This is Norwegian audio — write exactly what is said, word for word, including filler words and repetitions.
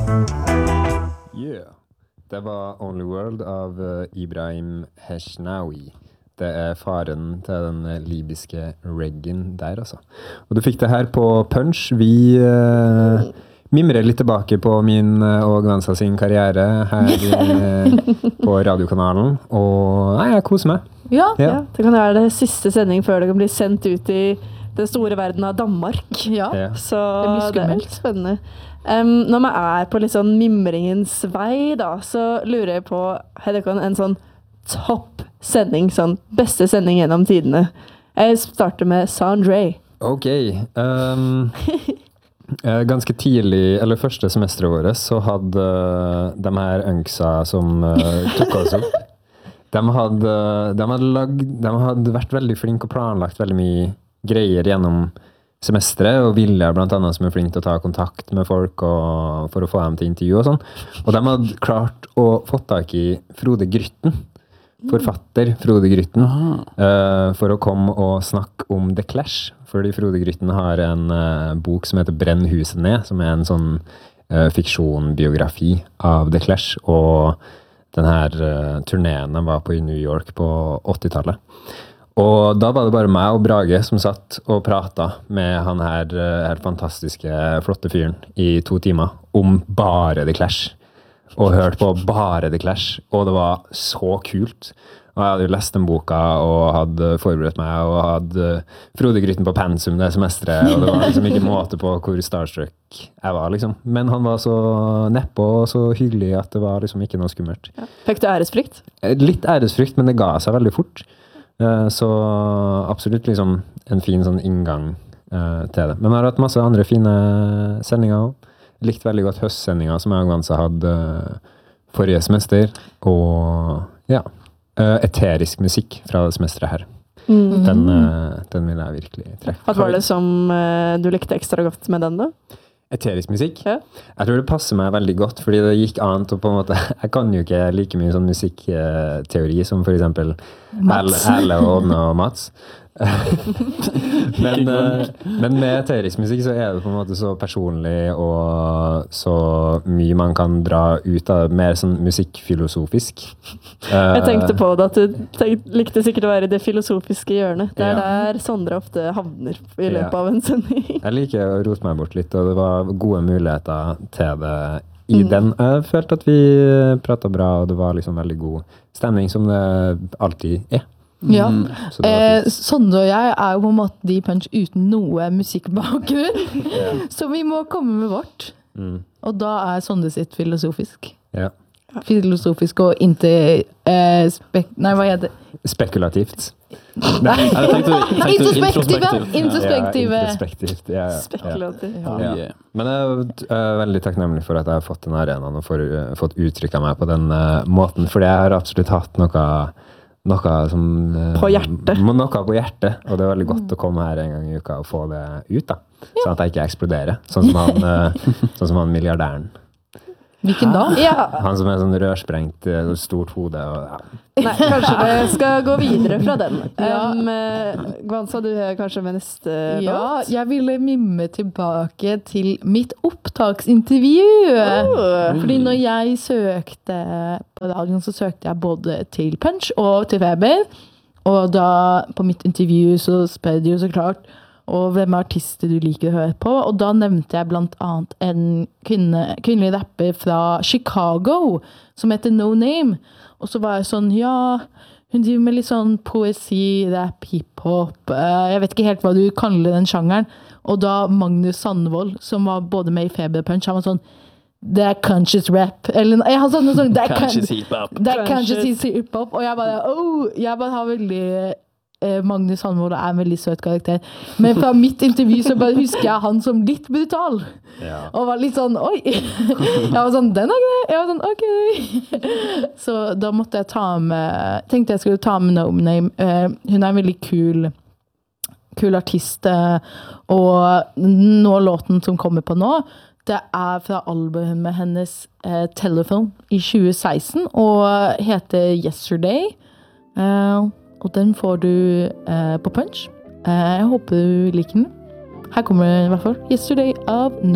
Yeah. Det var Only World av uh, Ibrahim Heshnawi. Det er faren til den uh, libyske reggaen der, altså. Og du fikk det her på Punch. Vi uh, mimrer litt tilbake på min uh, og Gvansa sin karriere her uh, på radiokanalen. Og nei, jeg koser meg. Ja, Ja. Ja, det kan være det siste sending før det kan bli sendt ut i den store verden av Danmark. Ja. Ja. Så Det blir det er skummelt. litt spennende. Um, når man er på litt sånn mimringens vei, da, så lurer jeg på, har dere en sånn topp sending, sånn beste sending gjennom tidene? Jeg starter med Sandre. Ok. Um, eh, ganske tidlig, eller første semesteret vårt, så hadde uh, de her unksa som uh, tok oss opp, de hadde, de, hadde lagd, de hadde vært veldig flinke og planlagt veldig mye greier gjennom semesteret, og Vilja blant annet som er flink til å ta kontakt med folk og, for å få dem til intervju og sånn. Og de hadde klart å få tak i Frode Grytten, forfatter Frode Grytten, uh, for å komme og snakke om The Clash. Fordi Frode Grytten har en uh, bok som heter Brenn huset ned, som er en sånn uh, fiksjonbiografi av The Clash, og den her uh, turneen de var på i New York på åttitallet. Og da var det bare meg og Brage som satt og pratet med han her, her fantastiske, flotte fyren i to timer om bare The Clash. Og hørte på bare The Clash. Og det var så kult. Og jeg hadde jo lest den boka og hadde forberedt meg og hadde Frode Grytten på pensum det semesteret. Og det var liksom ikke måte på hvor starstruck jeg var, liksom. Men han var så neppe og så hyggelig at det var liksom ikke noe skummelt. Ja. Fikk du æresfrykt? Litt æresfrykt, men det ga seg veldig fort. Så absolutt liksom en fin sånn inngang uh, til det. Men vi har hatt masse andre fine sendinger også. Likt veldig godt høstsendinger som jeg og Gvansa hadde uh, forrige semester. Og ja, uh, eterisk musikk fra det semesteret her. Mm. Den, uh, den vil jeg virkelig trekke. Hva var det som uh, du likte ekstra godt med den da? Eterisk musikk? Ja. Jeg tror det passer meg veldig godt, fordi det gikk an til på en måte, jeg kan jo ikke like mye sånn musikkteori som for eksempel Mats. Erle og Ådne og Mats. men, eh, men med eterisk musikk så er det på en måte så personlig og så mye man kan dra ut av det, mer sånn musikkfilosofisk. Jeg tenkte på det, at du tenk, likte sikkert å være i det filosofiske hjørnet. Det er Ja. der Sondre ofte havner i løpet Ja. av en sending. Jeg liker å rote meg bort litt, og det var gode muligheter til det i Mm. den. Jeg følte at vi pratet bra, og det var liksom veldig god stemning, som det alltid er. Ja. Så det var Eh, fint. Sondre og jeg er jo på en måte de Punch uten noe musikkbakgrunn. Så vi må komme med vårt. Mm. Og da er Sondre sitt filosofisk. Ja. Filosofisk og inte eh, spek... Nei, hva heter det? Spekulativt. Nei, jeg tenkte- tenkte Introspektive! introspektiv. Introspektive. Ja, introspektivt. Ja, ja. Spekulativ. Oh, Ja. yeah. Men jeg er uh, veldig takknemlig for at jeg har fått den arenaen og for, uh, fått uttrykket meg på den uh, måten, fordi jeg har absolutt hatt noe, noe som uh, På hjertet. må- Noe på hjertet, og det er veldig godt å komme her en gang i uka og få det ut, da. Sånn at jeg ikke eksploderer, sånn som han, uh, sånn som han milliardæren. Hvilken da? Ja. Han som er sånn rørsprengt, uh, stort hode og ja. Nei, kanskje vi skal gå videre fra den. Ja. Um, eh, Gvansa, du er kanskje med neste Ja, låt? jeg ville mime tilbake til mitt opptaksintervju. Oh. Fordi når jeg søkte på dagen, så søkte jeg både til Punch og til Feber. Og da på mitt intervju så spør de jo så klart og hvem er artister du liker å høre på. Og da nevnte jeg blant annet en kvinne, kvinnelig rapper fra Chicago som heter No Name. Og så var jeg sånn, ja, hun driver med litt sånn poesi, rap, hiphop. eh, Jeg vet ikke helt hva du kaller den sjangeren. Og da Magnus Sandvold, som var både med i Feber Punch, han var sånn, det er conscious rap. Eller jeg har sånn, sånn det er Kanskje con- hiphop. det er conscious Conscious. hiphop. Og jeg bare, oh, jeg bare har veldig... eh, Magnus Sandvold er en veldig søt karakter. Men fra mitt intervju så bare husker jeg han som litt brutal. Ja. Og var litt sånn, oi. Jeg var sånn, den er grei. Jeg var sånn, ok. Så da måtte jeg ta med, tenkte jeg skulle ta med No Name. Eh, hun er en veldig kul, kul artist. eh, Og nå låten som kommer på nå, det er fra albumet hennes eh, Telephone i tjue seksten, og heter Yesterday. Eh, og den får du eh, på Punch. Eh, jeg håper du liker den. Her kommer det i hvert fall Yesterday av No